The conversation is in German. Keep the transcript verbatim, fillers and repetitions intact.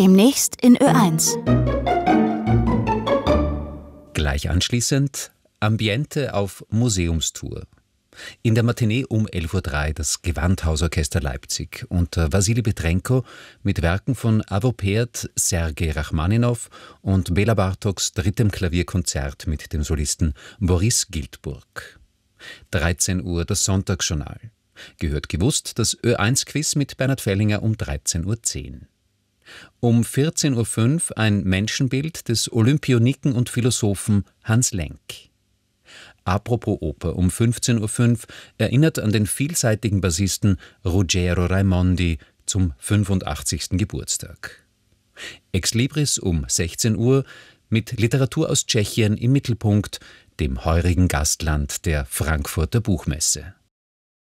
Demnächst in Ö eins. Gleich anschließend Ambiente auf Museumstour. In der Matinee um elf Uhr drei das Gewandhausorchester Leipzig unter Wassili Petrenko mit Werken von Arvo Pärt, Sergei Rachmaninow und Bela Bartoks drittem Klavierkonzert mit dem Solisten Boris Giltburg. dreizehn Uhr das Sonntagsjournal. Gehört gewusst das Ö eins Quiz mit Bernhard Fellinger um dreizehn Uhr zehn. Um vierzehn Uhr fünf ein Menschenbild des Olympioniken und Philosophen Hans Lenk. Apropos Oper um fünfzehn Uhr fünf erinnert an den vielseitigen Bassisten Ruggero Raimondi zum fünfundachtzigsten Geburtstag. Ex Libris um sechzehn Uhr mit Literatur aus Tschechien im Mittelpunkt, dem heurigen Gastland der Frankfurter Buchmesse.